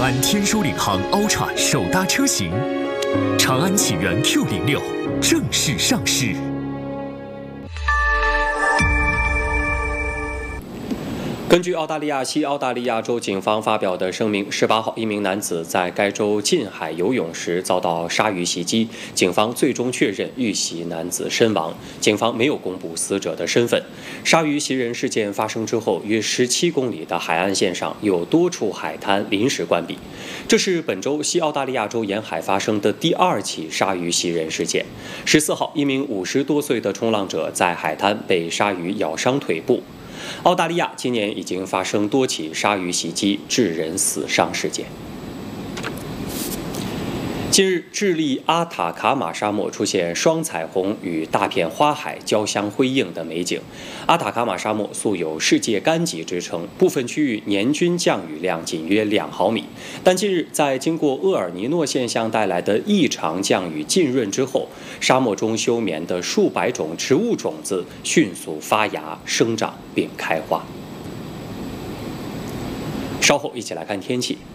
安天书领航 Ultra 首搭车型，长安启源 Q06正式上市。 根据澳大利亚西澳大利亚州警方发表的声明，18号，一名男子在该州近海游泳时遭到鲨鱼袭击，警方最终确认遇袭男子身亡。警方没有公布死者的身份。鲨鱼袭人事件发生之后，约17公里的海岸线上有多处海滩临时关闭。这是本周西澳大利亚州沿海发生的第2起鲨鱼袭人事件。14号，一名50多岁的冲浪者在海滩被鲨鱼咬伤腿部。澳大利亚今年已经发生多起鲨鱼袭击致人死伤事件。近日，智利阿塔卡马沙漠出现双彩虹与大片花海交相辉映的美景。阿塔卡马沙漠素有世界干极之称，部分区域年均降雨量仅约2毫米。但近日，在经过厄尔尼诺现象带来的异常降雨浸润之后，沙漠中休眠的数百种植物种子迅速发芽、生长并开花。稍后一起来看天气。